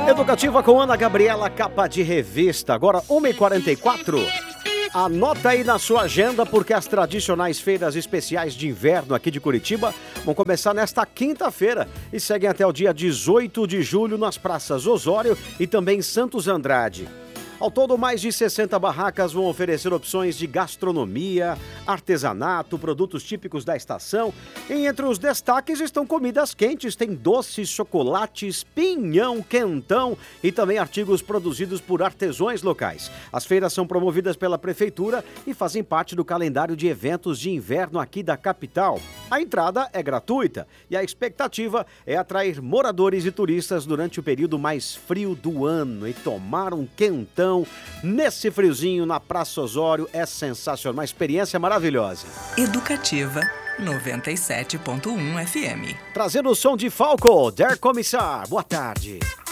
Educativa com Ana Gabriela, capa de revista. Agora 1h44. Anota aí na sua agenda, porque as tradicionais feiras especiais de inverno aqui de Curitiba vão começar nesta quinta-feira e seguem até o dia 18 de julho nas praças Osório e também Santos Andrade. Ao todo, mais de 60 barracas vão oferecer opções de gastronomia, artesanato, produtos típicos da estação. E entre os destaques estão comidas quentes, tem doces, chocolates, pinhão, quentão e também artigos produzidos por artesãos locais. As feiras são promovidas pela prefeitura e fazem parte do calendário de eventos de inverno aqui da capital. A entrada é gratuita e a expectativa é atrair moradores e turistas durante o período mais frio do ano e tomar um quentão nesse friozinho na Praça Osório é sensacional, uma experiência maravilhosa. Educativa 97.1 FM. Trazendo o som de Falco, Der Commissar. Boa tarde.